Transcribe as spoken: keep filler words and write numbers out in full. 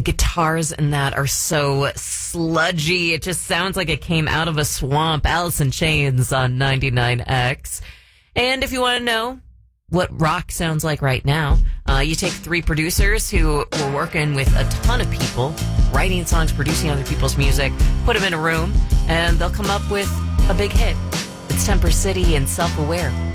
guitars in that are so sludgy. It just sounds like it came out of a swamp. Alice in Chains on ninety-nine X. And if you want to know what rock sounds like right now, uh, you take three producers who were working with a ton of people, writing songs, producing other people's music, put them in a room, and they'll come up with a big hit. It's Temper City and Self-Aware.